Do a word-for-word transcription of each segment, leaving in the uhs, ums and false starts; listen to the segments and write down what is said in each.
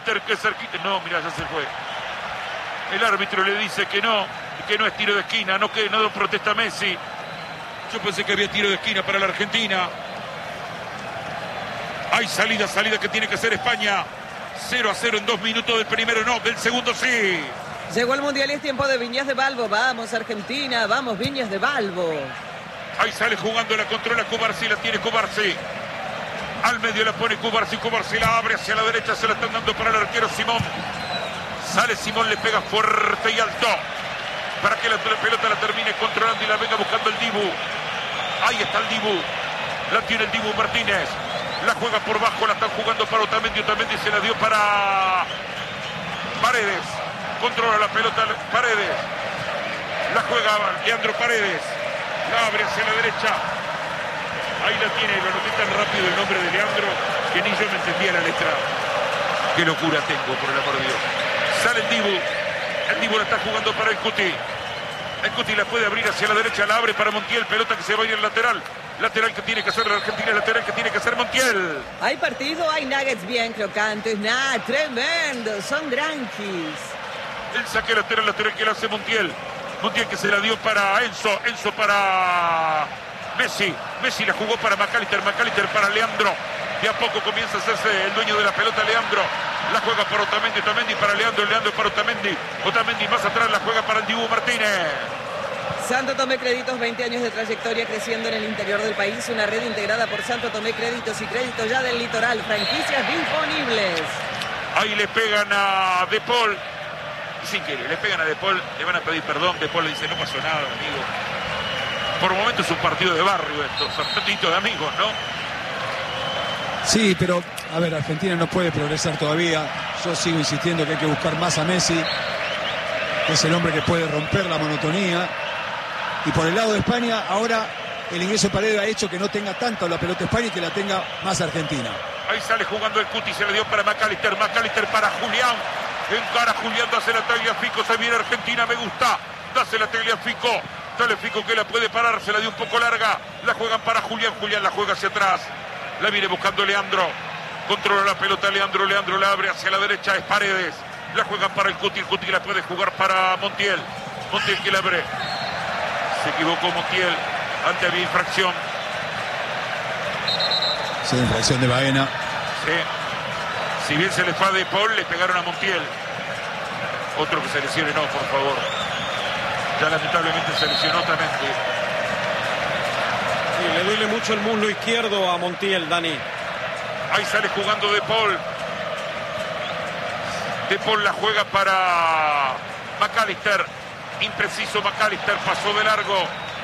McAllister, que cerquita. No, mira, ya se fue. El árbitro le dice que no, que no es tiro de esquina, no que no protesta Messi. Yo pensé que había tiro de esquina para la Argentina. Hay salida, salida que tiene que hacer España. cero a cero en dos minutos del primero, no, del segundo sí. Llegó el Mundial y es tiempo de Viñas de Balbo. Vamos, Argentina, vamos, Viñas de Balbo. Ahí sale jugando, la controla Cubarsí, la tiene Cubarsí. Al medio la pone Cubarsí, Cubarsí la abre hacia la derecha, se la están dando para el arquero Simón. Sale Simón, le pega fuerte y alto para que la, la pelota la termine controlando y la venga buscando el Dibu. Ahí está el Dibu, la tiene el Dibu Martínez. La juega por bajo, la están jugando para Otamendi, Otamendi se la dio para Paredes. Controla la pelota Paredes. La juega Leandro Paredes. La abre hacia la derecha. Ahí la tiene, lo noté tan rápido el nombre de Leandro que ni yo me entendía la letra. Qué locura tengo, por el amor de Dios. Sale el Dibu. El Dibu la está jugando para el Cuti. El Cuti la puede abrir hacia la derecha, la abre para Montiel. Pelota que se va a ir al lateral. Lateral que tiene que hacer la Argentina, lateral que tiene que hacer Montiel. Hay partido, hay nuggets bien crocantes. Nah, tremendo, son granquis. El saque lateral, lateral que le hace Montiel. Montiel que se la dio para Enzo. Enzo para Messi. Messi la jugó para McAllister. McAllister para Leandro. De a poco comienza a hacerse el dueño de la pelota Leandro. La juega para Otamendi. Otamendi para Leandro. Leandro para Otamendi. Otamendi más atrás la juega para el Dibu Martínez. Santo Tomé Créditos, veinte años de trayectoria creciendo en el interior del país. Una red integrada por Santo Tomé Créditos y Créditos ya del Litoral. Franquicias disponibles. Ahí le pegan a De Paul. Sin querer, le pegan a De Paul. Le van a pedir perdón. De Paul le dice, no pasó nada, amigo. Por momentos es un partido de barrio esto. Son partiditos de amigos, ¿no? Sí, pero, a ver, Argentina no puede progresar todavía. Yo sigo insistiendo que hay que buscar más a Messi, que es el hombre que puede romper la monotonía. Y por el lado de España, ahora el ingreso de Paredes ha hecho que no tenga tanto la pelota España y que la tenga más Argentina. Ahí sale jugando el Cuti, se le dio para McAllister. McAllister para Julián. Encara Julián, hace la Tagliafico, se viene Argentina, me gusta. Dase la Tagliafico. Dale Fico que la puede parar, se la dio un poco larga. La juegan para Julián, Julián la juega hacia atrás. La viene buscando Leandro. Controla la pelota Leandro, Leandro la abre hacia la derecha, es Paredes. La juegan para el Cuti, el Cuti la puede jugar para Montiel. Montiel que la abre. Se equivocó Montiel, ante había infracción. Sí, infracción de Baena. Sí. Si bien se le fue a De Paul, le pegaron a Montiel. Otro que se lesione, no, por favor. Ya lamentablemente se lesionó Otamendi. Sí, le duele mucho el muslo izquierdo a Montiel, Dani. Ahí sale jugando De Paul. De Paul la juega para McAllister. Impreciso McAllister, pasó de largo.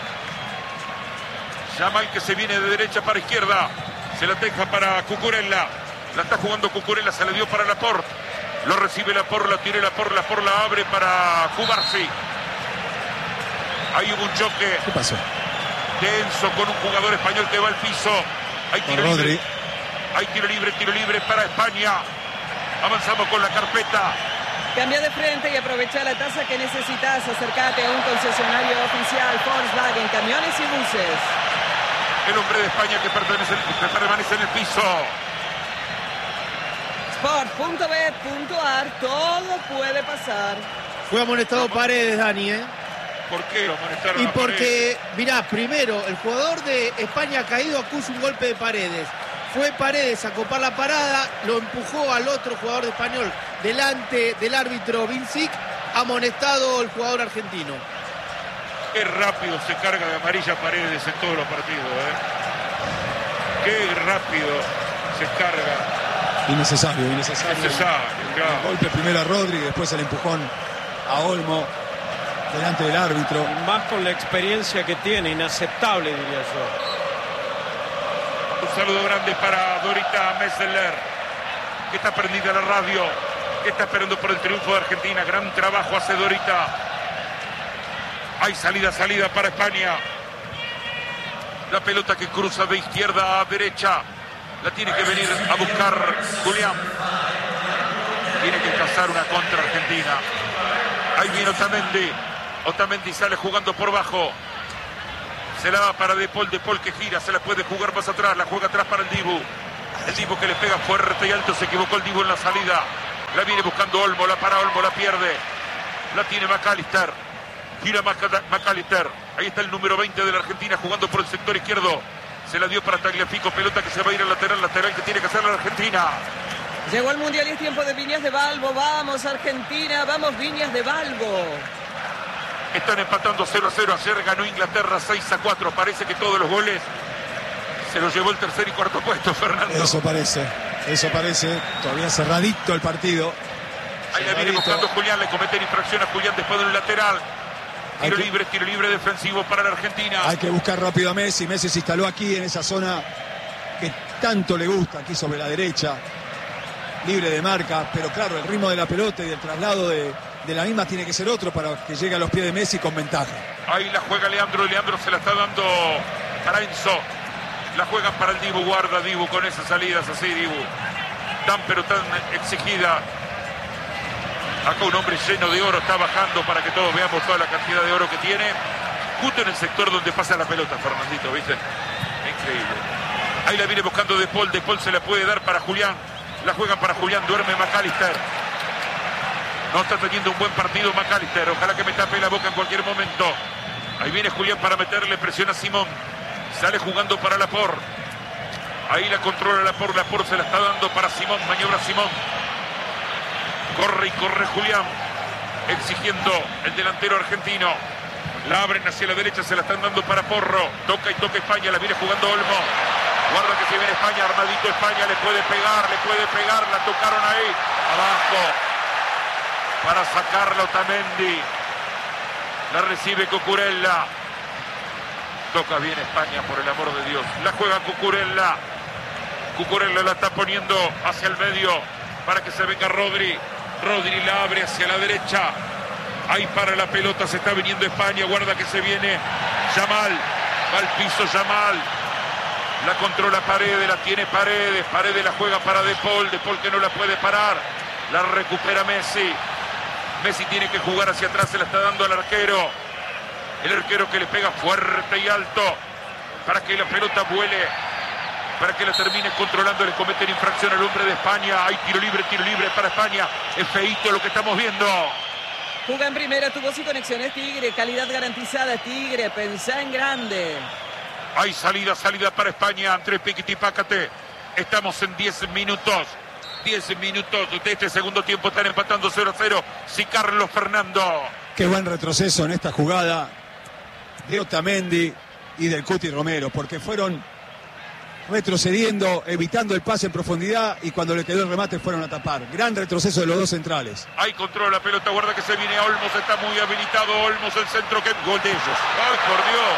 Yamal que se viene de derecha para izquierda. Se la deja para Cucurella. La está jugando Cucurella, se la dio para Laporte. Lo recibe Laporte, la tiene Laporte, Laporte la abre para Cubarsí. Ahí hubo un choque. ¿Qué pasó? De Enzo con un jugador español que va al piso. Hay tiro Rodri. libre. Hay tiro libre, tiro libre para España. Avanzamos con la carpeta. Cambia de frente y aprovecha la tasa que necesitas. Acércate a un concesionario oficial Volkswagen, camiones y buses. El hombre de España que permanece, que permanece en el piso. sport punto bet punto ar, todo puede pasar. Fue amonestado Paredes, Dani, ¿eh? ¿Por qué lo amonestaron Y a porque, Paredes? mirá, primero, el jugador de España caído acusa un golpe de Paredes. Fue Paredes a copar la parada, lo empujó al otro jugador de Español delante del árbitro Vincic, amonestado el jugador argentino. Qué rápido se carga de amarilla Paredes en todos los partidos, ¿eh? Qué rápido se carga. Innecesario, innecesario. Necesario, claro. El golpe primero a Rodri, después el empujón a Olmo delante del árbitro. Y más con la experiencia que tiene, inaceptable diría yo. Un saludo grande para Dorita Messeler, que está prendida la radio, que está esperando por el triunfo de Argentina. Gran trabajo hace Dorita. Hay salida, salida para España. La pelota que cruza de izquierda a derecha. La tiene que venir a buscar Julián. Tiene que cazar una contra Argentina. Ahí viene Otamendi. Otamendi sale jugando por bajo. Se la da para De Paul, De Paul que gira, se la puede jugar más atrás, la juega atrás para el Dibu. El Dibu que le pega fuerte y alto, se equivocó el Dibu en la salida. La viene buscando Olmo, la para Olmo, la pierde. La tiene McAllister. Gira McAllister. Ahí está el número veinte de la Argentina jugando por el sector izquierdo. Se la dio para Tagliafico. Pelota que se va a ir al lateral, lateral que tiene que hacer la Argentina. Llegó el Mundial y es tiempo de Viñas de Balbo. Vamos Argentina, vamos Viñas de Balbo. Están empatando cero a cero. Ayer ganó Inglaterra seis a cuatro. Parece que todos los goles se los llevó el tercer y cuarto puesto, Fernando. Eso parece, eso parece. Todavía cerradito el partido. Ahí la viene buscando Julián. Le cometen infracción a Julián después del lateral. Tiro que, libre, tiro libre defensivo para la Argentina. Hay que buscar rápido a Messi. Messi se instaló aquí en esa zona que tanto le gusta, aquí sobre la derecha. Libre de marca, pero claro, el ritmo de la pelota y el traslado de, de la misma tiene que ser otro para que llegue a los pies de Messi con ventaja. Ahí la juega Leandro, Leandro se la está dando para Enzo. La juegan para el Dibu, guarda Dibu con esas salidas así, Dibu. Tan pero tan exigida. Acá un hombre lleno de oro está bajando para que todos veamos toda la cantidad de oro que tiene. Justo en el sector donde pasa la pelota, Fernandito, ¿viste? Increíble. Ahí la viene buscando De Paul, De Paul se la puede dar para Julián. La juegan para Julián, duerme McAllister. No está teniendo un buen partido McAllister. Ojalá que me tape la boca en cualquier momento. Ahí viene Julián para meterle presión a Simón. Sale jugando para Laporte. Ahí la controla Laporte. Laporte se la está dando para Simón. Maniobra Simón. Corre y corre Julián. Exigiendo el delantero argentino. La abren hacia la derecha. Se la están dando para Porro. Toca y toca España. La viene jugando Olmo. Guarda que se viene España, armadito España, le puede pegar, le puede pegar, la tocaron ahí, abajo, para sacarla Otamendi, la recibe Cucurella, toca bien España, por el amor de Dios, la juega Cucurella, Cucurella la está poniendo hacia el medio, para que se venga Rodri, Rodri la abre hacia la derecha, ahí para la pelota, se está viniendo España, guarda que se viene Yamal, va al piso Yamal. La controla Paredes, la tiene Paredes. Paredes la juega para De Paul. De Paul que no la puede parar. La recupera Messi. Messi tiene que jugar hacia atrás. Se la está dando al arquero. El arquero que le pega fuerte y alto. Para que la pelota vuele. Para que la termine controlando. Le cometen infracción al hombre de España. Hay tiro libre, tiro libre para España. Es feíto lo que estamos viendo. Juga en primera, tu voz y conexiones Tigre. Calidad garantizada Tigre. Pensá en grande. Hay salida, salida para España, entre Piquiti y Pácate. Estamos en diez minutos. diez minutos de este segundo tiempo. Están empatando cero a cero. Sí, Carlos Fernando. Qué buen retroceso en esta jugada de Otamendi y del Cuti Romero, porque fueron retrocediendo, evitando el pase en profundidad y cuando le quedó el remate fueron a tapar. Gran retroceso de los dos centrales. Ahí controla la pelota, guarda que se viene Olmos, está muy habilitado Olmos, el centro que gol de ellos. ¡Ay, por Dios!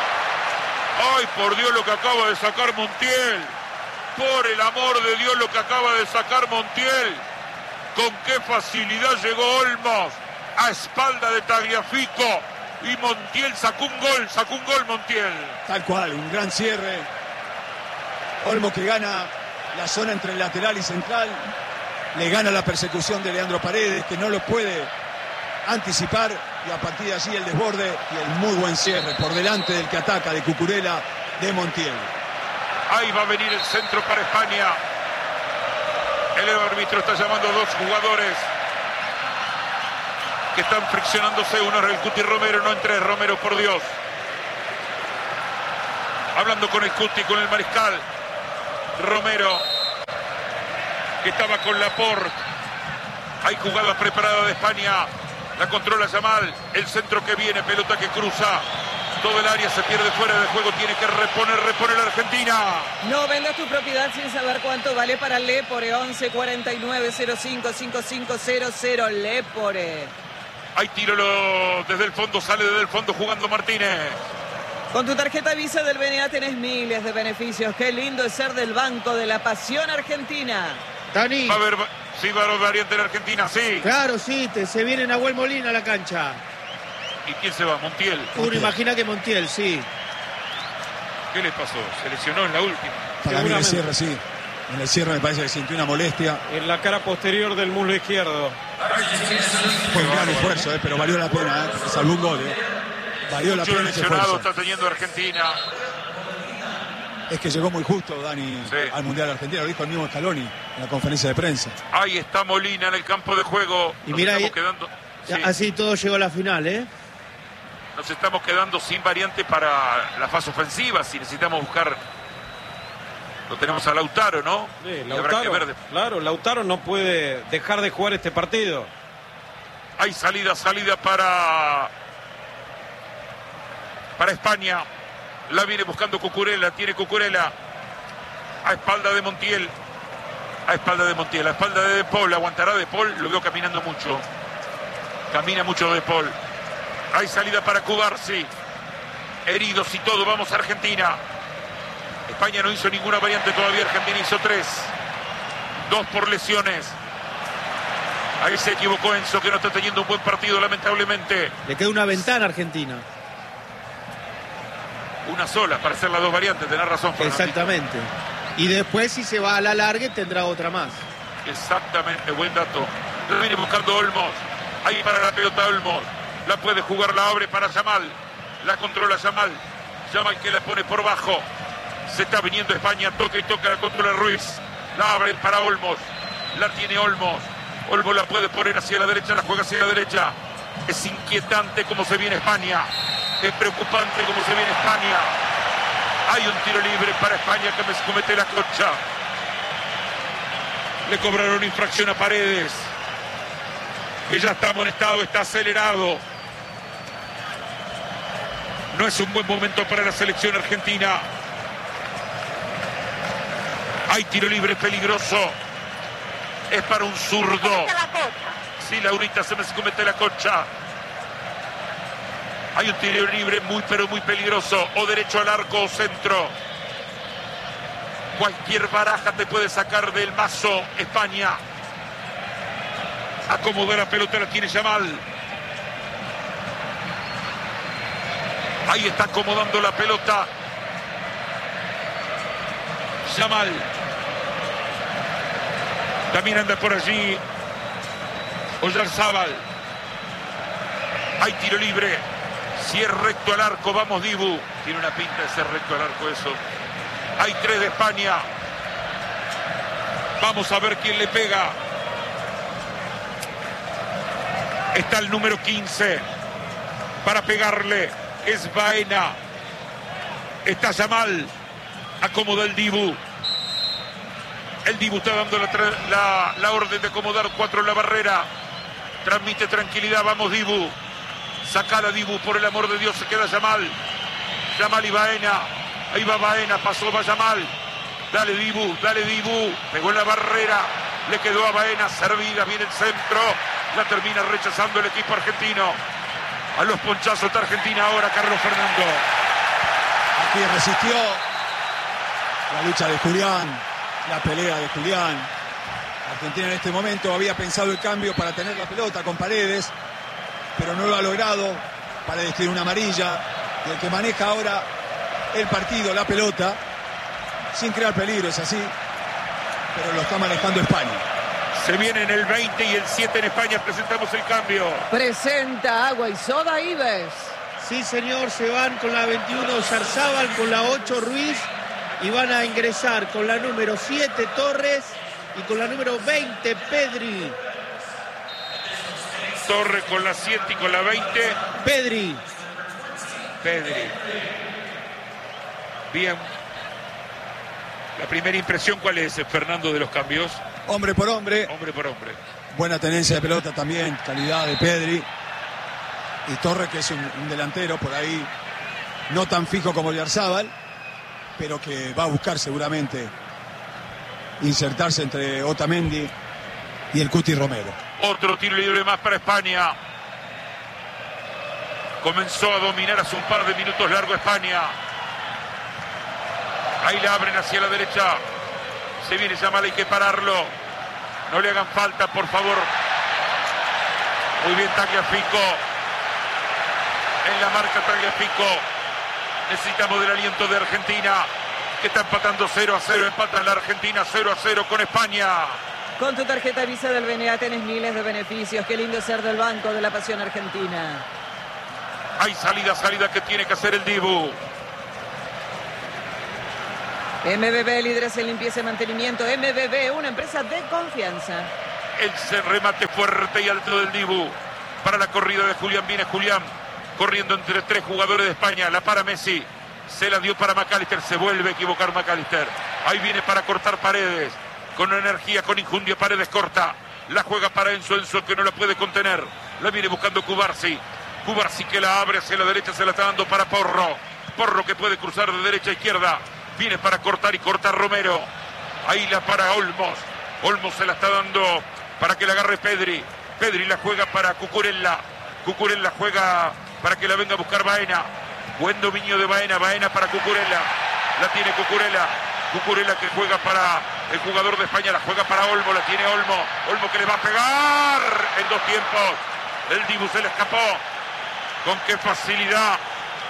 ¡Ay, por Dios lo que acaba de sacar Montiel! Por el amor de Dios lo que acaba de sacar Montiel. Con qué facilidad llegó Olmos a espalda de Tagliafico. Y Montiel sacó un gol, sacó un gol Montiel. Tal cual, un gran cierre. Olmos que gana la zona entre el lateral y central. Le gana la persecución de Leandro Paredes, que no lo puede anticipar, y a partir de allí el desborde y el muy buen cierre por delante del que ataca, de Cucurella, de Montiel. Ahí va a venir el centro para España. El árbitro está llamando a dos jugadores que están friccionándose. Uno es el Cuti Romero, no entre Romero, por Dios. Hablando con el Cuti, con el mariscal. Romero, que estaba con Laporte. Hay jugada preparada de España. La controla Yamal. El centro que viene, pelota que cruza. Todo el área se pierde fuera de juego. Tiene que reponer, reponer la Argentina. No vendas tu propiedad sin saber cuánto vale para Lepore. once cuarenta y nueve cero cinco cinco cinco cero cero Lepore. Hay tiro lo, desde el fondo, sale desde el fondo jugando Martínez. Con tu tarjeta Visa del B N A tenés miles de beneficios. Qué lindo es ser del Banco de la Pasión Argentina. Dani. Va a haber, sí, va a haber variante en Argentina, sí. Claro, sí, te, se viene Nahuel Molina a la cancha. ¿Y quién se va? Montiel. Uno imagina que Montiel, sí. ¿Qué le pasó? Se lesionó en la última. Para mí en el cierre, sí. En el cierre me parece que sintió una molestia. En la cara posterior del muslo izquierdo. Fue un gran esfuerzo, eh, pero valió la pena, eh, porque salvó un gol. Eh. Valió la Mucho pena ese lesionado esfuerzo. está teniendo Argentina. Es que llegó muy justo, Dani, Sí. al Mundial Argentino, lo dijo el mismo Scaloni en la conferencia de prensa. Ahí está Molina en el campo de juego. Y Nos mira estamos ahí- quedando, sí, Así todo llegó a la final, ¿eh? nos estamos quedando sin variante para la fase ofensiva. Si necesitamos buscar, lo tenemos a Lautaro, ¿no? Sí, Y habrá que Lautaro, ver de- claro, Lautaro no puede dejar de jugar este partido. Hay salida, salida para para España. La viene buscando Cucurella, tiene Cucurella a espalda de Montiel. A espalda de Montiel, a espalda de De Paul. Aguantará De Paul, lo veo caminando mucho. Camina mucho De Paul. Hay salida para Cubarsi. Heridos y todo, vamos a Argentina. España no hizo ninguna variante todavía, Argentina hizo tres. Dos por lesiones. Ahí se equivocó Enzo, que no está teniendo un buen partido, lamentablemente. Le queda una ventana a Argentina. Una sola para hacer las dos variantes, tenés razón, Fernandito. Exactamente. Y después, si se va a la larga, tendrá otra más. Exactamente, buen dato. Lo viene buscando Olmos. Ahí para la pelota Olmos. La puede jugar, la abre para Yamal. La controla Yamal. Yamal que la pone por bajo. Se está viniendo España, toca y toca, la controla Ruiz. La abre para Olmos. La tiene Olmos. Olmos la puede poner hacia la derecha, la juega hacia la derecha. Es inquietante cómo se viene España. Es preocupante cómo se viene España. Hay un tiro libre para España que me comete la concha. Le cobraron infracción a Paredes, que ya está amonestado, está acelerado. No es un buen momento para la selección argentina. Hay tiro libre peligroso. Es para un zurdo. Sí, Laurita, se me comete la concha. Hay un tiro libre muy, pero muy peligroso. O derecho al arco o centro. Cualquier baraja te puede sacar del mazo España. Acomodó la pelota, la tiene Yamal. Ahí está acomodando la pelota Yamal. También anda por allí Oyarzábal. Hay tiro libre. Si es recto al arco, vamos Dibu. Tiene una pinta de ser recto al arco eso. Hay tres de España. Vamos a ver quién le pega. Está el número quince para pegarle. Es Baena. Está Yamal. Acomoda el Dibu. El Dibu está dando la, la, la orden de acomodar cuatro en la barrera. Transmite tranquilidad. Vamos Dibu. Sacala Dibu, por el amor de Dios, se queda Yamal. Yamal y Baena. Ahí va Baena, pasó, va Yamal. Dale Dibu, dale Dibu. Pegó en la barrera, le quedó a Baena, servida, viene el centro. La termina rechazando el equipo argentino. A los ponchazos está Argentina ahora, Carlos Fernando. Aquí resistió la lucha de Julián, la pelea de Julián. Argentina en este momento había pensado el cambio para tener la pelota con Paredes, pero no lo ha logrado. Paredes tiene una amarilla. Y el que maneja ahora el partido, la pelota, sin crear peligro, es así, pero lo está manejando España. Se viene en el veinte y el siete en España. Presentamos el cambio. Presenta Agua y Soda Ives. Sí, señor, se van con la veintiuno Oyarzábal, con la ocho Ruiz, y van a ingresar con la número siete Torres y con la número veinte Pedri. Torre con la siete y con la veinte. Pedri. Pedri. Bien. La primera impresión, ¿cuál es, Fernando, de los cambios? Hombre por hombre, Hombre por hombre. buena tenencia de pelota también, calidad de Pedri. Y Torres, que es un, un delantero por ahí, no tan fijo como Oyarzábal, pero que va a buscar seguramente insertarse entre Otamendi y el Cuti Romero. Otro tiro libre más para España. Comenzó a dominar hace un par de minutos largo España. Ahí la abren hacia la derecha. Se viene Yamal, hay que pararlo. No le hagan falta, por favor. Muy bien Tagliafico. En la marca Tagliafico. Necesitamos del aliento de Argentina, que está empatando cero a cero. Empata la Argentina cero a cero con España. Con tu tarjeta Visa del B N A tenés miles de beneficios. Qué lindo ser del Banco de la Pasión Argentina. Hay salida, salida que tiene que hacer el Dibu. M B B, líderes en limpieza y mantenimiento. M B B, una empresa de confianza. El remate fuerte y alto del Dibu. Para la corrida de Julián. Viene Julián corriendo entre tres jugadores de España. La para Messi. Se la dio para McAllister. Se vuelve a equivocar McAllister. Ahí viene para cortar Paredes. Con energía, con injundia. Paredes corta. La juega para Enzo. Enzo que no la puede contener. La viene buscando Cubarsi. Cubarsi que la abre hacia la derecha. Se la está dando para Porro. Porro que puede cruzar de derecha a izquierda. Viene para cortar y corta Romero. Ahí la para Olmos. Olmos se la está dando para que la agarre Pedri. Pedri la juega para Cucurella. Cucurella juega para que la venga a buscar Baena. Buen dominio de Baena. Baena para Cucurella. La tiene Cucurella. Cucurella que juega para el jugador de España. La juega para Olmo. La tiene Olmo. Olmo que le va a pegar en dos tiempos. El Dibu se le escapó. Con qué facilidad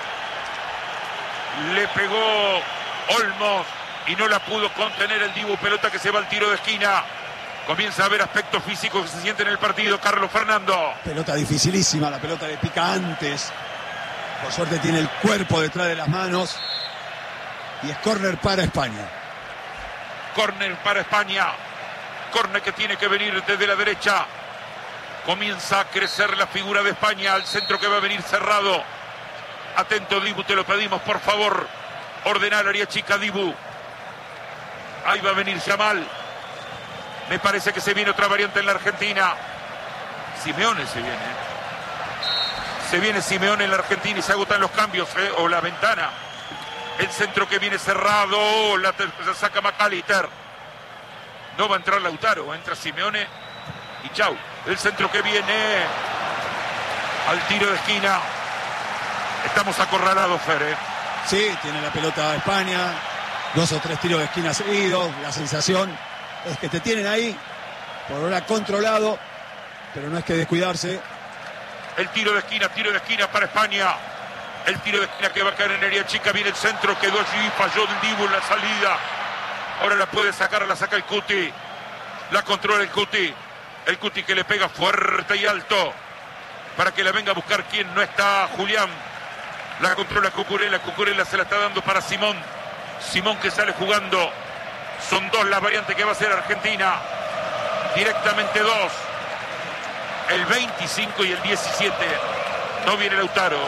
le pegó Olmos y no la pudo contener el Dibu. Pelota que se va al tiro de esquina. Comienza a haber aspectos físicos que se sienten en el partido. Carlos Fernando. Pelota dificilísima, la pelota le pica antes. Por suerte tiene el cuerpo detrás de las manos. Y es córner para España. Córner para España. Córner que tiene que venir desde la derecha. Comienza a crecer la figura de España. Al centro que va a venir cerrado. Atento, Dibu, te lo pedimos, por favor. Ordenar área chica, Dibu. Ahí va a venir Yamal. Me parece que se viene otra variante en la Argentina. Simeone se viene. Se viene Simeone en la Argentina y se agotan los cambios, ¿eh? O la ventana. El centro que viene cerrado. La, la saca McAllister. No va a entrar Lautaro. Entra Simeone y chau. El centro que viene al tiro de esquina. Estamos acorralados, Fer, ¿eh? Sí, tiene la pelota España. Dos o tres tiros de esquina seguidos. La sensación es que te tienen ahí, por ahora controlado, pero no es que descuidarse. El tiro de esquina, tiro de esquina para España. El tiro de esquina que va a caer en área chica. Viene el centro, quedó allí, falló el Dibu en la salida. Ahora la puede sacar, la saca el Cuti. La controla el Cuti. El Cuti que le pega fuerte y alto para que la venga a buscar quien no está, Julián. La controla Cucurella. Cucurella se la está dando para Simón. Simón que sale jugando. Son dos las variantes que va a hacer Argentina. Directamente dos. El veinticinco y el diecisiete. No viene Lautaro.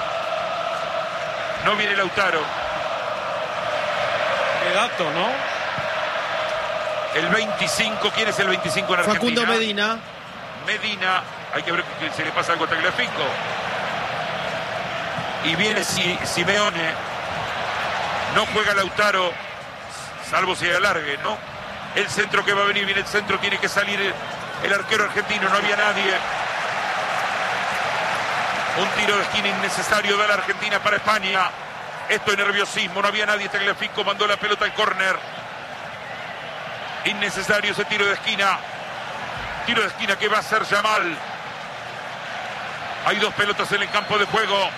No viene Lautaro. Qué dato, ¿no? El veinticinco. ¿Quién es el veinticinco en Argentina? Facundo Medina. Medina. Hay que ver que se le pasa algo a Tagliafico. Y viene Simeone. No juega Lautaro, salvo si alargue, ¿no? El centro que va a venir, viene el centro, tiene que salir el arquero argentino, no había nadie. Un tiro de esquina innecesario de la Argentina para España. Esto es nerviosismo, no había nadie. Tagliafico mandó la pelota al córner. Innecesario ese tiro de esquina. Tiro de esquina que va a hacer Yamal. Hay dos pelotas en el campo de juego.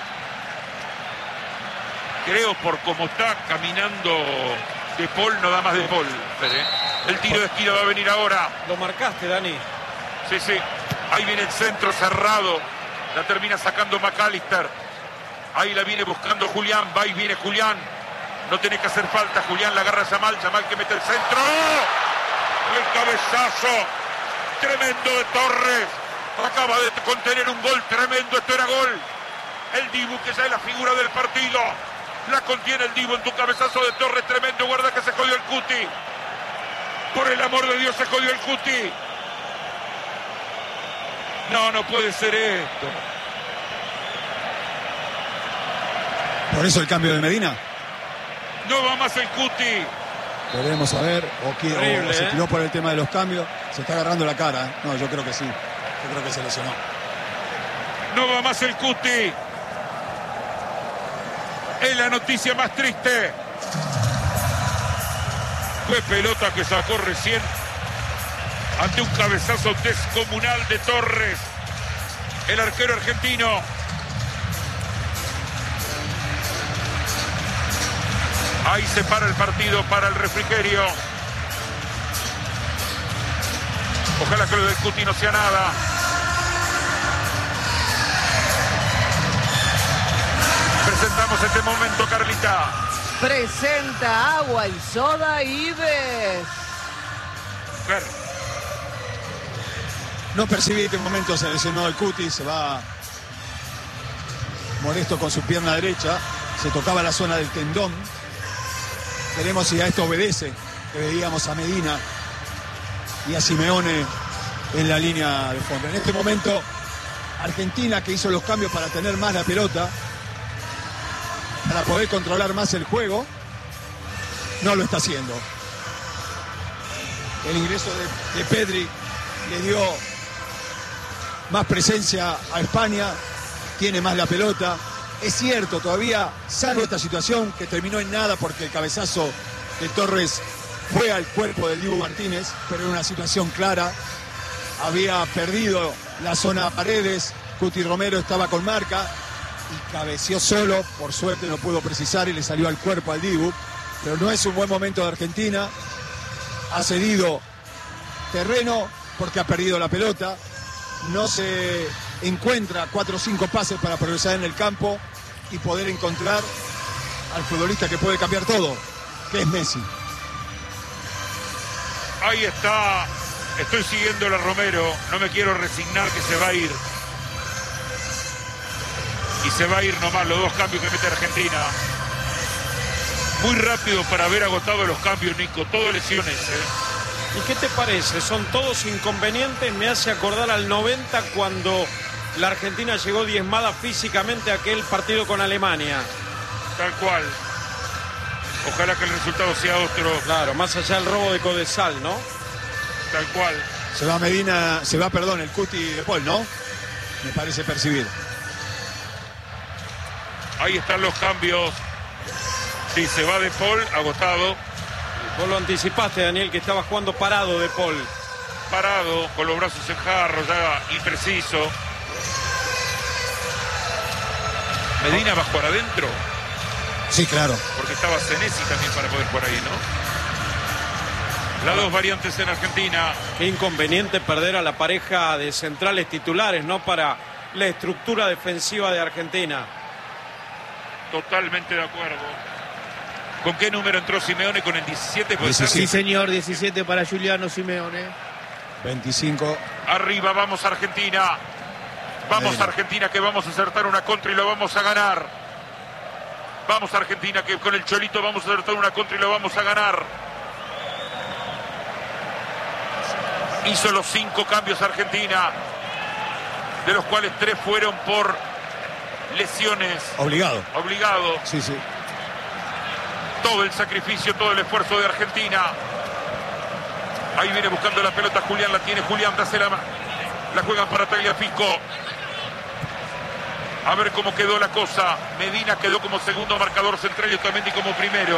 Creo por cómo está caminando De Paul, no da más De Paul. El tiro de esquina va a venir ahora. Lo marcaste, Dani. Sí, sí. Ahí viene el centro cerrado. La termina sacando McAllister. Ahí la viene buscando Julián. Va y viene Julián. No tiene que hacer falta. Julián la agarra a Yamal. Yamal que mete el centro. El cabezazo tremendo de Torres. Acaba de contener un gol tremendo. Esto era gol. El Dibu que ya es la figura del partido. La contiene el Dibu en tu cabezazo de Torres tremendo. Guarda que se jodió el Cuti. Por el amor de Dios se jodió el Cuti. No, no puede ser esto. Por eso el cambio de Medina. No va más el Cuti. Veremos a ver. O, quiere, Horrible, o se ¿eh? tiró por el tema de los cambios. Se está agarrando la cara. ¿eh? No, yo creo que sí. Yo creo que se lesionó. No va más el Cuti. Es la noticia más triste. Fue pelota que sacó recién ante un cabezazo descomunal de Torres, el arquero argentino. Ahí se para el partido para el refrigerio. Ojalá que lo del Cuti no sea nada. Presentamos este momento, Carlita. Presenta agua y soda Ives. Claro. No percibí que en momento se lesionó el Cuti, se va molesto con su pierna derecha, se tocaba la zona del tendón. Veremos si a esto obedece, que veíamos a Medina y a Simeone en la línea de fondo. En este momento, Argentina, que hizo los cambios para tener más la pelota, para poder controlar más el juego, no lo está haciendo. El ingreso de, de Pedri le dio más presencia a España, tiene más la pelota. Es cierto, todavía, salvo esta situación que terminó en nada porque el cabezazo de Torres fue al cuerpo del Dibu Martínez, pero en una situación clara. Había perdido la zona Paredes, Cuti Romero estaba con marca y cabeció solo, por suerte no pudo precisar y le salió al cuerpo al Dibu, pero no es un buen momento de Argentina. Ha cedido terreno porque ha perdido la pelota, no se encuentra cuatro o cinco pases para progresar en el campo y poder encontrar al futbolista que puede cambiar todo, que es Messi. Ahí está, estoy siguiendo a Romero, no me quiero resignar que se va a ir. Y se va a ir nomás los dos cambios que mete Argentina. Muy rápido para haber agotado los cambios, Nico, todo lesiones, ¿eh? ¿Y qué te parece? Son todos inconvenientes, me hace acordar al noventa cuando la Argentina llegó diezmada físicamente a aquel partido con Alemania. Tal cual. Ojalá que el resultado sea otro. Claro, más allá del robo de Codesal, ¿no? Tal cual. Se va Medina, se va, perdón, el Cuti de Paul, ¿no? Me parece percibir. Ahí están los cambios. Sí, se va de Paul, agotado. Vos lo anticipaste, Daniel, que estaba jugando parado de Paul. Parado, con los brazos en jarro, ya impreciso. Medina va a jugar adentro. Sí, claro. Porque estaba Senesi también para poder jugar ahí, ¿no? Las dos variantes en Argentina. Qué inconveniente perder a la pareja de centrales titulares, ¿no? Para la estructura defensiva de Argentina. Totalmente de acuerdo. ¿Con qué número entró Simeone? ¿Con el diecisiete? ¿Puede ser? Sí, señor, diecisiete para Giuliano Simeone. veinticinco. Arriba, vamos Argentina. Vamos Medina. Argentina, que vamos a acertar una contra y lo vamos a ganar. Vamos Argentina, que con el Cholito vamos a acertar una contra y lo vamos a ganar. Hizo los cinco cambios Argentina, de los cuales tres fueron por lesiones. Obligado. Obligado. Sí, sí. Todo el sacrificio, todo el esfuerzo de Argentina. Ahí viene buscando la pelota Julián, la tiene Julián, dásela. La juegan para Tagliafico. A ver cómo quedó la cosa. Medina quedó como segundo marcador central y Otamendi como primero.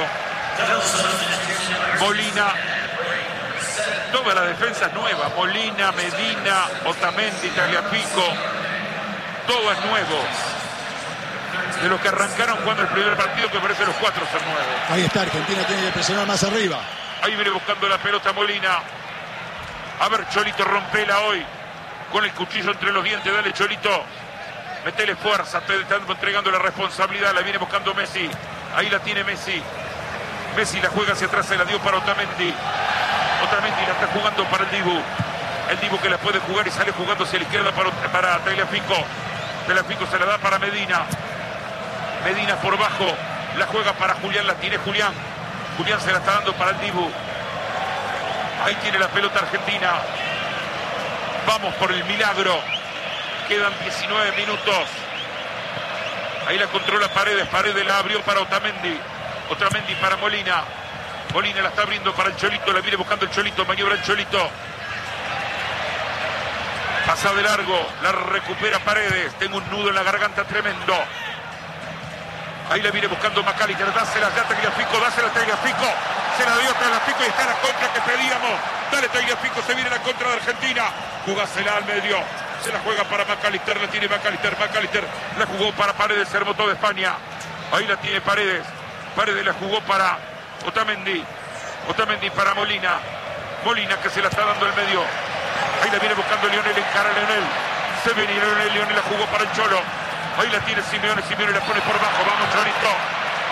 Molina. Toda la defensa es nueva. Molina, Medina, Otamendi, Tagliafico. Todo es nuevo. De los que arrancaron jugando el primer partido, que parece los cuatro son nuevos. Ahí está, Argentina tiene que presionar más arriba. Ahí viene buscando la pelota Molina. A ver, Cholito, rompela hoy. Con el cuchillo entre los dientes, dale Cholito. Metele fuerza, te está entregando la responsabilidad, la viene buscando Messi. Ahí la tiene Messi. Messi la juega hacia atrás, se la dio para Otamendi. Otamendi la está jugando para el Dibu. El Dibu que la puede jugar y sale jugando hacia la izquierda para, para Tagliafico. Tagliafico se la da para Medina. Medina por bajo, la juega para Julián, la tiene Julián. Julián se la está dando para el Dibu. Ahí tiene la pelota Argentina. Vamos por el milagro. Quedan diecinueve minutos. Ahí la controla Paredes. Paredes la abrió para Otamendi. Otamendi para Molina. Molina la está abriendo para el Cholito. La viene buscando el Cholito. Maniobra el Cholito. Pasa de largo. La recupera Paredes. Tengo un nudo en la garganta tremendo. Ahí la viene buscando McAllister. Dásela ya Tagliafico. Dásela Tagliafico. Se la dio Tagliafico y está la contra que pedíamos. Dale Tagliafico. Se viene la contra de Argentina. Jugásela al medio. Se la juega para McAllister. La tiene McAllister. McAllister la jugó para Paredes. Se armó todo de España. Ahí la tiene Paredes. Paredes la jugó para Otamendi. Otamendi para Molina. Molina que se la está dando al medio. Ahí la viene buscando Lionel. Encara a Lionel. Se viene Lionel. Lionel la jugó para el Cholo. Ahí la tiene Simeone. Simeone la pone por bajo. Vamos, Cholito.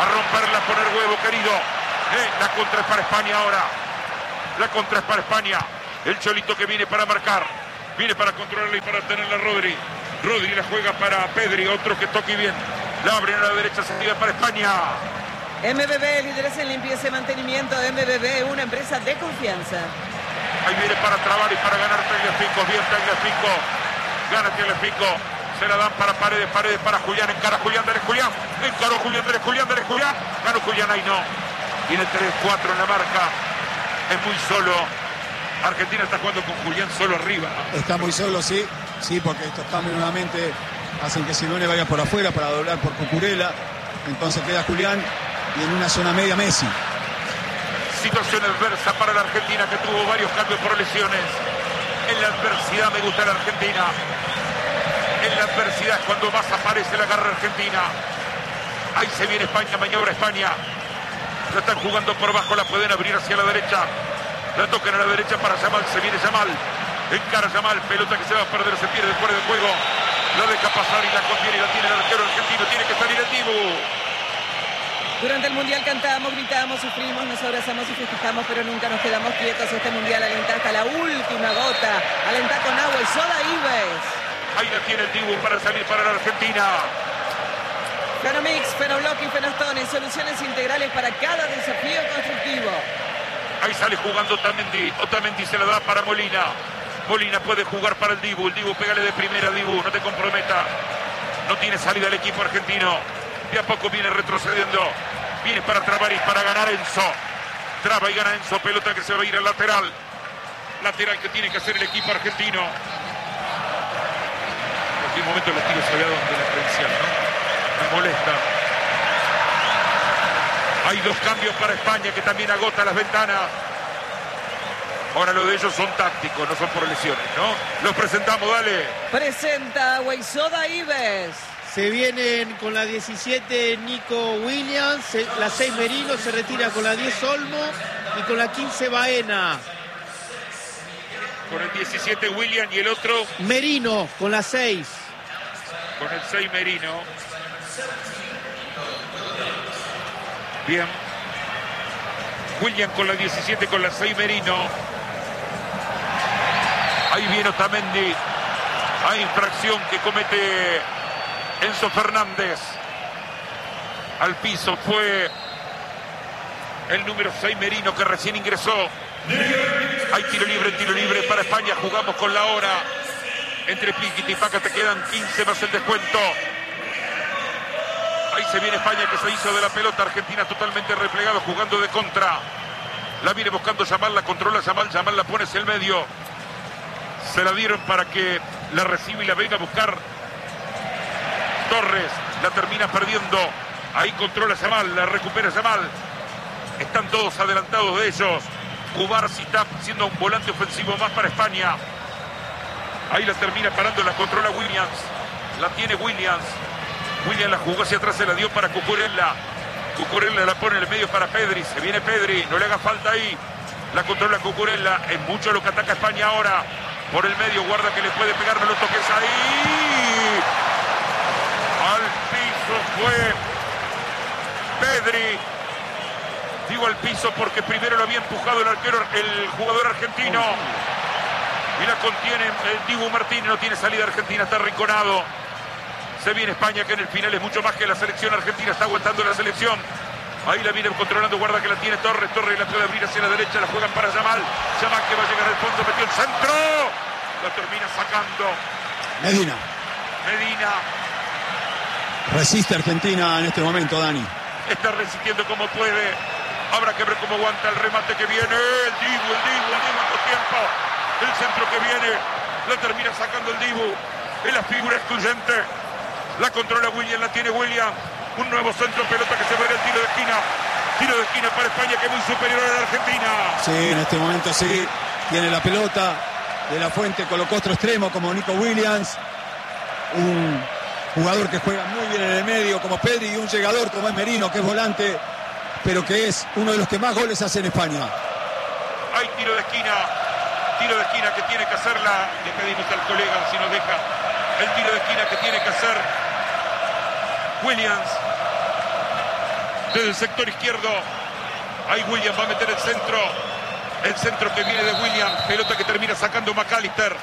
A romperla, a poner huevo, querido. Eh, la contra es para España ahora. La contra es para España. El Cholito que viene para marcar. Viene para controlarla y para tenerla Rodri. Rodri la juega para Pedri. Otro que toque bien. La abren a la derecha, se tira para España. M B B, líderes en limpieza y mantenimiento. M B B, una empresa de confianza. Ahí viene para trabar y para ganar Tagliafico. Bien Tagliafico. Gana Tagliafico. Se la dan para Paredes. Paredes para Julián. Encara Julián. Dale Julián. Encaró Julián. Dale Julián. Dale Julián. Ganó Julián. Ahí no. Tiene tres cuatro en la marca. Es muy solo. Argentina está jugando con Julián solo arriba. Está muy solo, sí. Sí, porque estos cambios nuevamente hacen que Simeone vaya por afuera para doblar por Cucurella. Entonces queda Julián y en una zona media Messi. Situación adversa para la Argentina, que tuvo varios cambios por lesiones. En la adversidad me gusta la Argentina. En la adversidad es cuando más aparece la garra argentina. Ahí se viene España, maniobra España. La están jugando por abajo, la pueden abrir hacia la derecha. La tocan a la derecha para Yamal, se viene Yamal. Encara Yamal, pelota que se va a perder, se pierde fuera de juego. La deja pasar y la contiene y la tiene el arquero argentino. Tiene que salir el Dibu. Durante el Mundial cantamos, gritamos, sufrimos, nos abrazamos y festejamos, pero nunca nos quedamos quietos. Este Mundial alenta hasta la última gota. Alenta con agua y soda Ives. Ahí la tiene el Dibu para salir para la Argentina. Fenomix, Fenoblock y Fenostone, soluciones integrales para cada desafío constructivo. Ahí sale jugando Otamendi. Otamendi se la da para Molina. Molina puede jugar para el Dibu. El Dibu, pégale de primera, Dibu. No te comprometa. No tiene salida el equipo argentino. De a poco viene retrocediendo. Viene para trabar y para ganar Enzo. Traba y gana Enzo. Pelota que se va a ir al lateral. Lateral que tiene que hacer el equipo argentino. En cualquier momento los tiros se ve a donde la credencial, ¿no? Me molesta. Hay dos cambios para España que también agota las ventanas. Ahora lo de ellos son tácticos, no son por lesiones, ¿no? Los presentamos, dale. Presenta agua y soda Ives. Se vienen con la diecisiete Nico Williams, la seis Merino, se retira con la diez Olmo y con la quince Baena. Con el diecisiete William y el otro Merino con la seis. Con el seis Merino. Bien. William con la diecisiete, con la seis Merino. Ahí viene Otamendi. Hay infracción que comete Enzo Fernández. Al piso fue el número seis Merino, que recién ingresó. Hay tiro libre, tiro libre para España. Jugamos con la hora. Entre Piquiti y Paca te quedan quince más el descuento. Ahí se viene España, que se hizo de la pelota. Argentina totalmente replegado, jugando de contra. La viene buscando Yamal, la controla Yamal. Yamal la pone hacia el medio. Se la dieron para que la reciba y la venga a buscar Torres. La termina perdiendo. Ahí controla Yamal, la recupera Yamal. Están todos adelantados de ellos. Cubarsí está siendo un volante ofensivo más para España. Ahí la termina parando, la controla Williams. La tiene Williams. Williams la jugó hacia atrás, se la dio para Cucurella. Cucurella la pone en el medio para Pedri. Se viene Pedri, no le haga falta ahí. La controla Cucurella. Es mucho lo que ataca España ahora. Por el medio, guarda que le puede pegar, no lo toques ahí. Al piso fue Pedri. Digo al piso porque primero lo había empujado el arquero, el jugador argentino. Y la contiene el Dibu Martínez. No tiene salida argentina, está arrinconado. Se viene España, que en el final es mucho más que la selección argentina. Está aguantando la selección. Ahí la viene controlando, guarda que la tiene Torres. Torres la puede abrir hacia la derecha, la juegan para Yamal. Yamal que va a llegar al fondo, metió el centro. La termina sacando Medina. Medina. Resiste Argentina en este momento, Dani. Está resistiendo como puede. Habrá que ver cómo aguanta el remate que viene. El Dibu, el Dibu, el Dibu, ¿cuánto tiempo? El centro que viene. La termina sacando el Dibu. Es la figura excluyente. La controla William, la tiene William. Un nuevo centro, pelota que se va a ir al tiro de esquina. Tiro de esquina para España, que es muy superior a la Argentina. Sí, en este momento sí. Tiene la pelota. De la Fuente colocó otro extremo como Nico Williams. Un jugador que juega muy bien en el medio como Pedri, y un llegador como es Merino, que es volante, pero que es uno de los que más goles hace en España. Hay tiro de esquina. Tiro de esquina que tiene que hacerla. Le pedimos al colega si nos deja. El tiro de esquina que tiene que hacer Williams. desde el sector izquierdo. Ahí Williams va a meter el centro. El centro que viene de Williams. Pelota que termina sacando McAllister.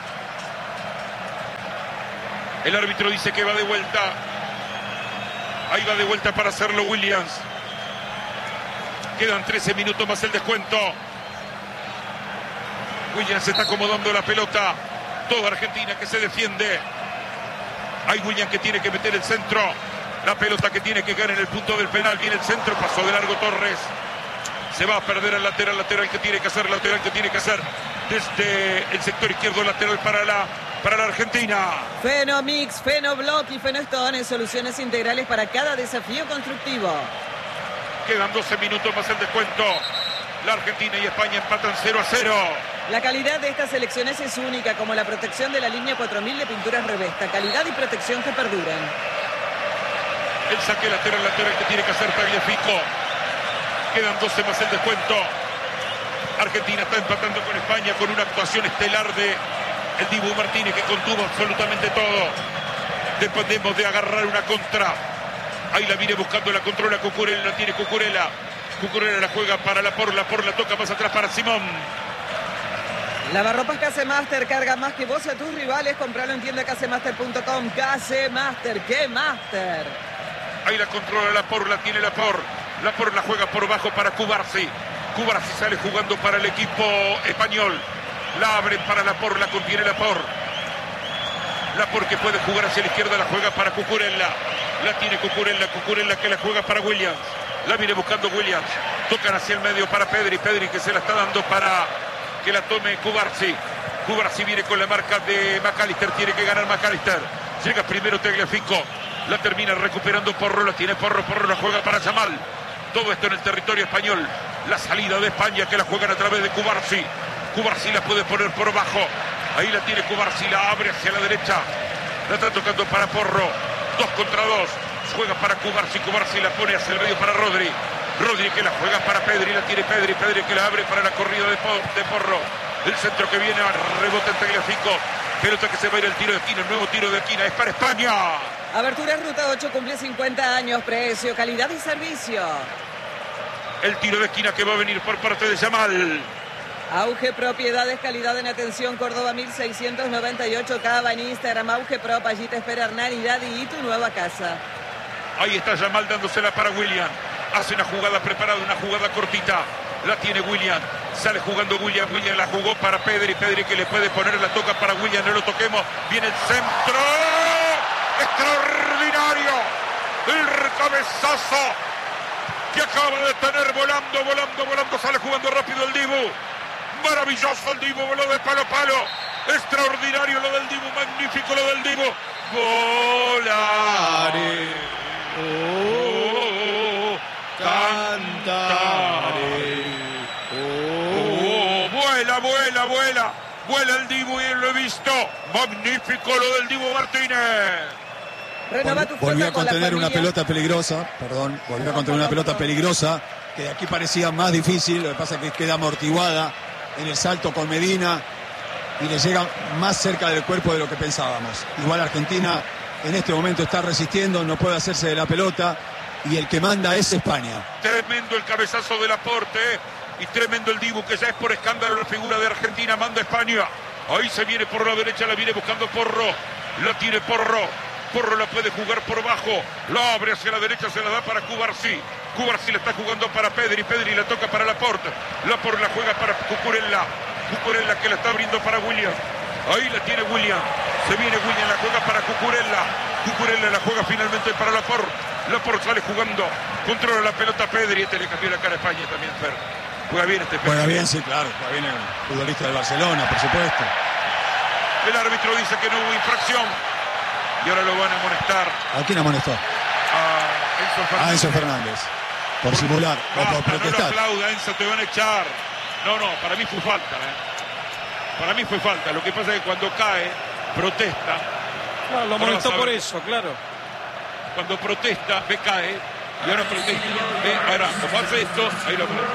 El árbitro dice que va de vuelta. Ahí va de vuelta para hacerlo Williams. Quedan trece minutos más el descuento. Williams se está acomodando la pelota. Toda Argentina que se defiende. Hay Williams que tiene que meter el centro. La pelota que tiene que caer en el punto del penal. Viene el centro, pasó de largo Torres. Se va a perder el lateral, lateral que tiene que hacer, lateral que tiene que hacer. Desde el sector izquierdo, lateral para la, para la Argentina. Fenomix, Fenoblock y Fenostone, soluciones integrales para cada desafío constructivo. Quedan doce minutos más el descuento. La Argentina y España empatan cero a cero. La calidad de estas selecciones es única, como la protección de la línea cuatro mil de pinturas Revesta. Calidad y protección que perduran. El saque lateral, lateral que tiene que hacer Tagliafico. Quedan doce más el descuento. Argentina está empatando con España con una actuación estelar de el Dibu Martínez, que contuvo absolutamente todo. Dependemos de agarrar una contra. Ahí la viene buscando, la controla Cucurella, la tiene Cucurella. Cucurella la juega para la por, la por la toca más atrás para Simón. Lavarropas Casemaster, carga más que vos a tus rivales. Compralo en tienda casemaster punto com. Casemaster, ¡qué master! Ahí la controla la por, la tiene la por. La por la juega por bajo para Cubarsi. Cubarsi sale jugando para el equipo español. La abre para la por, la contiene la por. La por que puede jugar hacia la izquierda, la juega para Cucurella. La tiene Cucurella, Cucurella que la juega para Williams. La viene buscando Williams. Tocan hacia el medio para Pedri. Pedri que se la está dando para que la tome Cubarsi. Cubarsi viene con la marca de McAllister. Tiene que ganar McAllister. Llega primero Tagliafico. La termina recuperando Porro. La tiene Porro. Porro la juega para Yamal. Todo esto en el territorio español. La salida de España que la juegan a través de Cubarsi. Cubarsi la puede poner por bajo. Ahí la tiene Cubarsi. La abre hacia la derecha. La está tocando para Porro. Dos contra dos. Juega para Cubarsi. Cubarsi la pone hacia el medio para Rodri. Rodri que la juega para Pedri. La tiene Pedri. Pedri que la abre para la corrida de, Por, de Porro. El centro que viene a rebote en Tagliafico. Pelota que se va a ir el tiro de esquina. El nuevo tiro de esquina es para España. Abertura Ruta ocho cumple cincuenta años. Precio, calidad y servicio. El tiro de esquina que va a venir por parte de Yamal. Auge Propiedades, calidad en atención. Córdoba mil seiscientos noventa y ocho. Cava en Instagram. Auge Prop. Allí te espera Hernán Iradi y tu nueva casa. Ahí está Yamal dándosela para William. Hace una jugada preparada, una jugada cortita. La tiene William. Sale jugando William. William la jugó para Pedri. Pedri que le puede poner la toca para William. No lo toquemos. Viene el centro. Extraordinario. El cabezazo que acaba de tener volando, volando, volando. Sale jugando rápido el Dibu. Maravilloso el Dibu. Voló de palo a palo. Extraordinario lo del Dibu. Magnífico lo del Dibu. Volare. Oh, cantaré. Oh, vuela, vuela, vuela. Vuela el Dibu y lo he visto. Magnífico lo del Dibu Martínez. Renova tu Volvió a con la contener una familia. pelota peligrosa, perdón, volvió a contener una pelota peligrosa, que de aquí parecía más difícil, lo que pasa es que queda amortiguada en el salto con Medina y le llega más cerca del cuerpo de lo que pensábamos. Igual Argentina en este momento está resistiendo, no puede hacerse de la pelota y el que manda es España. Tremendo el cabezazo del aporte y tremendo el Dibu que ya es por escándalo la figura de Argentina. Manda España. Ahí se viene por la derecha, la viene buscando Porro. La tiene Porro. Porro la puede jugar por bajo. La abre hacia la derecha, se la da para Cubarsi. Cubarsi la está jugando para Pedri. Pedri la toca para Laporte. Laporte la juega para Cucurella. Cucurella que la está abriendo para William. Ahí la tiene William. Se viene William, la juega para Cucurella. Cucurella la juega finalmente para Laporte. Laporte sale jugando. Controla la pelota Pedri. Este le cambió la cara a España también, Fer. Juega bien este Pedri. Juega bien, sí, claro, juega bien el futbolista del Barcelona, por supuesto. El árbitro dice que no hubo infracción. Y ahora lo van a amonestar. ¿A quién amonestó? A Enzo Fernández. A Enzo Fernández. Por simular, o Basta, por no lo protestar. aplauda, Enzo, te van a echar. No, no, para mí fue falta. ¿eh? Para mí fue falta. Lo que pasa es que cuando cae, protesta. No, lo Ahora molestó vas a por ver. eso, claro. Cuando protesta, ve cae. Y ahora protesta. Ve, ahora, como hace esto, ahí lo amonesta.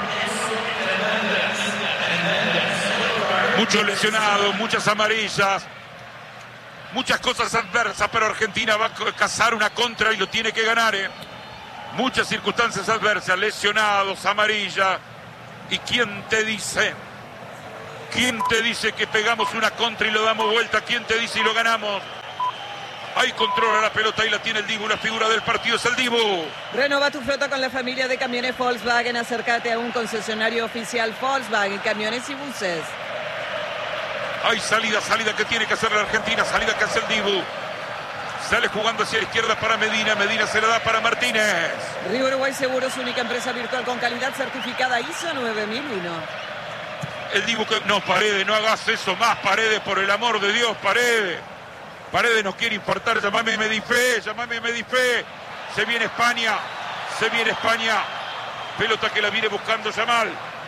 Muchos lesionados, muchas amarillas. Muchas cosas adversas, pero Argentina va a cazar una contra y lo tiene que ganar. ¿eh? Muchas circunstancias adversas, lesionados, amarilla. ¿Y quién te dice? ¿Quién te dice que pegamos una contra y lo damos vuelta? ¿Quién te dice y lo ganamos? Ahí controla la pelota y la tiene el Dibu. La figura del partido es el Dibu. Renova tu flota con la familia de camiones Volkswagen. Acércate a un concesionario oficial Volkswagen, camiones y buses. Hay salida, salida que tiene que hacer la Argentina. Salida que hace el Dibu. Sale jugando hacia la izquierda para Medina. Medina se la da para Martínez. Río Uruguay Seguros, única empresa virtual con calidad certificada I S O nueve mil uno. El Dibu que... No, Paredes, no hagas eso más, Paredes, por el amor de Dios, Paredes. Paredes nos quiere infartar, llamame Medifé, llamame Medifé. Se viene España, se viene España. Pelota que la viene buscando Yamal.